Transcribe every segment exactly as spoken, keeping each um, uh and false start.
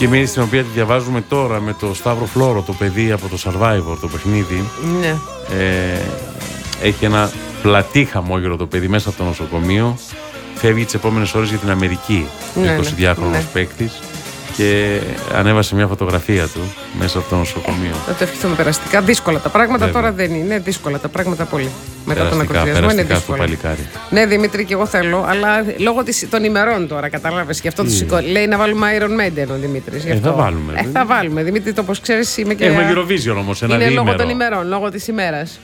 Και μια στην οποία τη διαβάζουμε τώρα με το Σταύρο Φλόρο, το παιδί από το Survivor, το παιχνίδι. Ναι. Ε, έχει ένα πλατή χαμόγελο το παιδί μέσα από το νοσοκομείο. Φεύγει τις επόμενες ώρες για την Αμερική. Ναι, εικοσιδυάχρονος ναι. παίκτης. Και ανέβασε μια φωτογραφία του μέσα από το νοσοκομείο. Θα το ευχηθούμε περαστικά. Δύσκολα τα πράγματα. Βέβαια. Τώρα δεν είναι. Δύσκολα τα πράγματα πολύ. Μετά τον Περαστικά, ακροτηριασμό είναι περαστικά στο δύσκολο. παλικάρι. Ναι, Δημήτρη, και εγώ θέλω, αλλά λόγω της, των ημερών τώρα, κατάλαβες. Γι' αυτό του σηκώ... λέει να βάλουμε Iron Maiden ο Δημήτρης. Ε, θα βάλουμε. Ε, θα βάλουμε. Δημήτρη, το όπως ξέρεις είμαι και. Έχουμε Eurovision όμως, ένα είναι διήμερο. λόγω των ημερών, λόγω της ημέρας.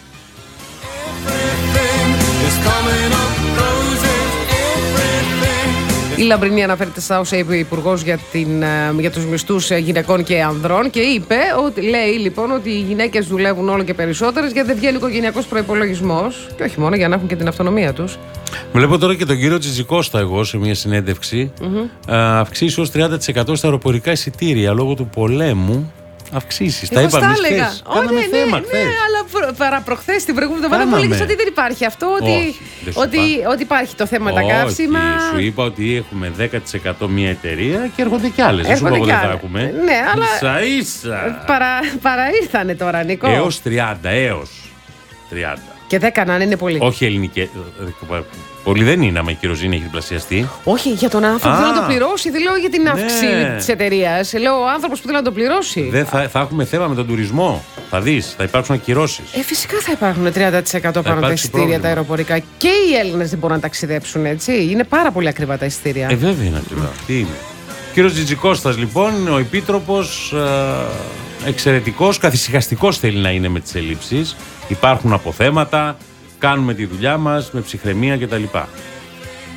Η Λαμπρινή αναφέρεται στα όσα είπε ο Υπουργός για, την, για τους μισθούς γυναικών και ανδρών και είπε, ότι, λέει λοιπόν ότι οι γυναίκες δουλεύουν όλο και περισσότερες γιατί δεν βγαίνει ο οικογενειακός προϋπολογισμός και όχι μόνο για να έχουν και την αυτονομία τους. Βλέπω τώρα και τον κύριο Τσιτζικώστα εγώ σε μια συνέντευξη. Mm-hmm. Αυξήσεις ως τριάντα τοις εκατό στα αεροπορικά εισιτήρια λόγω του πολέμου. Αυξήσεις. Τα είπαμε χθες. Κάναμε ναι, θέμα ναι, χθες. ναι, αλλά προ, παραπροχθές την προηγούμενη εβδομάδα μου έλεγες ότι δεν υπάρχει αυτό, ότι, Όχι, ότι, ότι υπάρχει το θέμα τα καύσιμα. Σου είπα ότι έχουμε δέκα τοις εκατό μία εταιρεία και έρχονται κι άλλες. Δεν σου Έρχονται είπα κι ότι δεν άλλες. θα έχουμε. Ναι, αλλά Ίσα ίσα. παρα, παραήρθανε τώρα, Νικό. Έως τριάντα, έως τριάντα. Και δέκα να είναι πολύ. Όχι ελληνικές. Πολύ δεν είναι άμα η κυροζήνη έχει διπλασιαστεί. Όχι, για τον άνθρωπο που Α. θέλει να το πληρώσει. Δεν λέω για την αύξηση Ναι. της εταιρείας. Λέω ο άνθρωπος που θέλει να το πληρώσει. Δεν θα, θα έχουμε θέμα με τον τουρισμό. Θα δεις, θα υπάρξουν ακυρώσεις. Ε, φυσικά θα υπάρχουν τριάντα τοις εκατό πάνω τα υπάρξει εισιτήρια πρόβλημα. τα αεροπορικά. Και οι Έλληνες δεν μπορούν να ταξιδέψουν, έτσι. Είναι πάρα πολύ ακριβά τα εισιτήρια. Ε, βέβαια είναι ακριβά. Τι είναι. Κύριος Τζιτζικώστας, λοιπόν, ο Επίτροπος, ε, εξαιρετικός, καθησυχαστικός θέλει να είναι με τις ελλείψεις. Υπάρχουν αποθέματα, κάνουμε τη δουλειά μας με ψυχραιμία κτλ.